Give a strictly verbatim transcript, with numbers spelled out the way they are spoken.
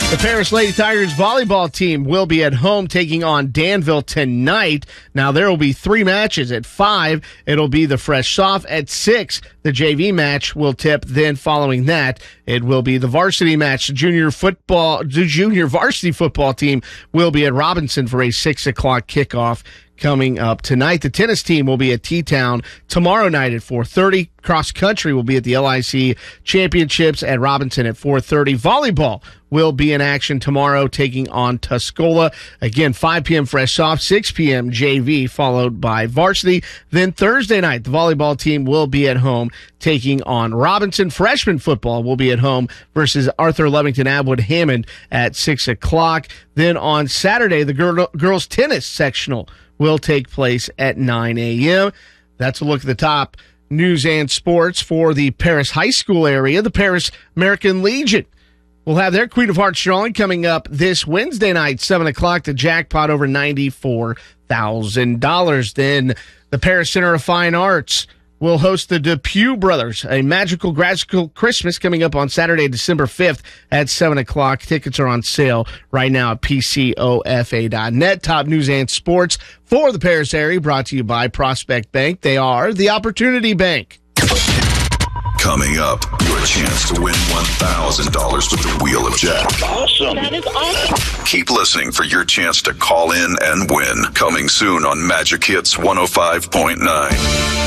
The Paris Lady Tigers volleyball team will be at home taking on Danville tonight. Now, there will be three matches. At five, it'll be the Fresh Soft. At six, the J V match will tip. Then following that, it will be the varsity match. The junior football, the junior varsity football team will be at Robinson for a six o'clock kickoff coming up tonight. The tennis team will be at T-Town tomorrow night at four thirty. Cross country will be at the L I C Championships at Robinson at four thirty. Volleyball will be in action tomorrow, taking on Tuscola. Again, five p.m. Fresh Soft, six p.m. J V, followed by varsity. Then Thursday night, the volleyball team will be at home, taking on Robinson. Freshman football will be at home versus Arthur Lovington Abwood Hammond at six o'clock. Then on Saturday, the girl, girls tennis sectional will take place at nine a.m. That's a look at the top news and sports for the Paris High School area. The Paris American Legion will have their Queen of Hearts drawing coming up this Wednesday night, seven o'clock. The jackpot over ninety-four thousand dollars. Then the Paris Center of Fine Arts will host the Depew Brothers, a magical graphical Christmas coming up on Saturday, December fifth at seven o'clock. Tickets are on sale right now at P C O F A dot net. Top news and sports for the Paris area brought to you by Prospect Bank. They are the Opportunity Bank. Coming up, your chance to win one thousand dollars with the Wheel of Jack. Awesome. That is awesome. Keep listening for your chance to call in and win. Coming soon on Magic Hits one oh five point nine.